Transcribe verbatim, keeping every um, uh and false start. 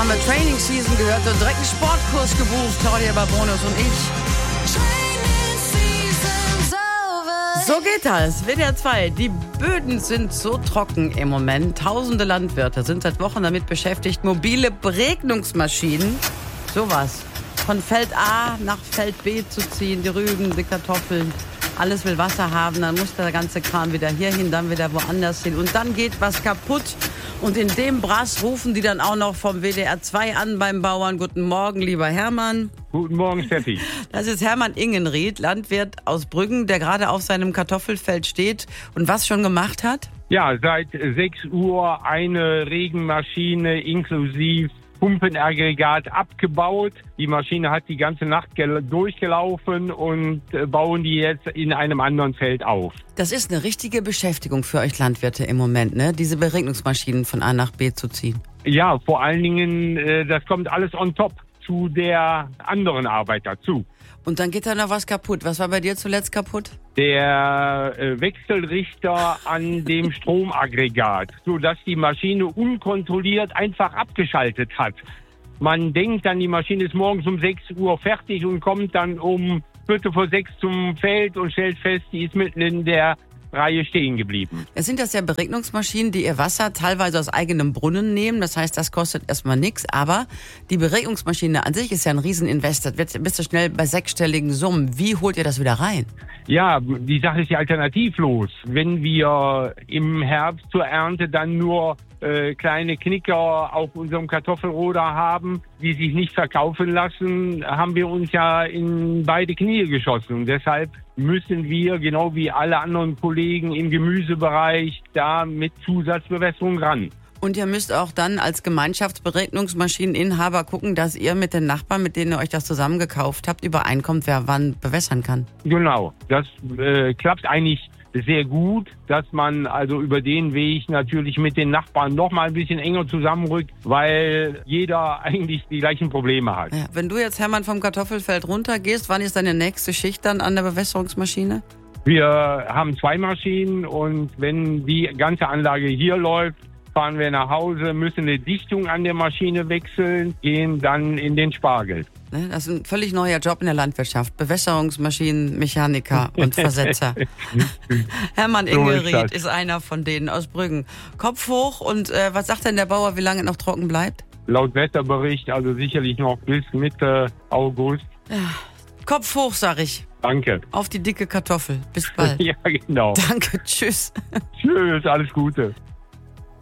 haben wir Training Season gehört und direkt einen Sportkurs gebucht, Claudia Babonus und ich. So geht das. W D R zwei. Die Böden sind so trocken im Moment. Tausende Landwirte sind seit Wochen damit beschäftigt, mobile Beregnungsmaschinen, sowas, von Feld A nach Feld B zu ziehen. Die Rüben, die Kartoffeln, alles will Wasser haben. Dann muss der ganze Kran wieder hierhin, dann wieder woanders hin. Und dann geht was kaputt. Und in dem Brass rufen die dann auch noch vom W D R zwei an beim Bauern. Guten Morgen, lieber Hermann. Guten Morgen, Steffi. Das ist Hermann Ingenried, Landwirt aus Brüggen, der gerade auf seinem Kartoffelfeld steht und was schon gemacht hat? Ja, seit sechs Uhr eine Regenmaschine inklusive Pumpenaggregat abgebaut. Die Maschine hat die ganze Nacht durchgelaufen und bauen die jetzt in einem anderen Feld auf. Das ist eine richtige Beschäftigung für euch Landwirte im Moment, ne? Diese Beregnungsmaschinen von A nach B zu ziehen. Ja, vor allen Dingen, das kommt alles on top zu der anderen Arbeit dazu. Und dann geht da noch was kaputt. Was war bei dir zuletzt kaputt? Der äh, Wechselrichter an dem Stromaggregat, sodass die Maschine unkontrolliert einfach abgeschaltet hat. Man denkt dann, die Maschine ist morgens um sechs Uhr fertig und kommt dann um Viertel vor sechs zum Feld und stellt fest, die ist mitten in der Reihe stehen geblieben. Es sind das ja Beregnungsmaschinen, die ihr Wasser teilweise aus eigenem Brunnen nehmen. Das heißt, das kostet erstmal nichts. Aber die Beregnungsmaschine an sich ist ja ein Rieseninvest. Jetzt bist du schnell bei sechsstelligen Summen. Wie holt ihr das wieder rein? Ja, die Sache ist ja alternativlos. Wenn wir im Herbst zur Ernte dann nur äh, kleine Knicker auf unserem Kartoffelroder haben, die sich nicht verkaufen lassen, haben wir uns ja in beide Knie geschossen. Und deshalb müssen wir, genau wie alle anderen Kollegen im Gemüsebereich, da mit Zusatzbewässerung ran. Und ihr müsst auch dann als Gemeinschaftsberegnungsmaschineninhaber gucken, dass ihr mit den Nachbarn, mit denen ihr euch das zusammen gekauft habt, übereinkommt, wer wann bewässern kann. Genau, das äh, klappt eigentlich sehr gut, dass man also über den Weg natürlich mit den Nachbarn noch mal ein bisschen enger zusammenrückt, weil jeder eigentlich die gleichen Probleme hat. Ja, wenn du jetzt, Hermann, vom Kartoffelfeld runtergehst, wann ist deine nächste Schicht dann an der Bewässerungsmaschine? Wir haben zwei Maschinen und wenn die ganze Anlage hier läuft, fahren wir nach Hause, müssen eine Dichtung an der Maschine wechseln, gehen dann in den Spargel. Das ist ein völlig neuer Job in der Landwirtschaft. Bewässerungsmaschinenmechaniker und Versetzer. Hermann Ingenried ist, ist einer von denen aus Brüggen. Kopf hoch und äh, was sagt denn der Bauer, wie lange noch trocken bleibt? Laut Wetterbericht also sicherlich noch bis Mitte August. Ja. Kopf hoch, sag ich. Danke. Auf die dicke Kartoffel. Bis bald. Ja, genau. Danke, tschüss. Tschüss, alles Gute.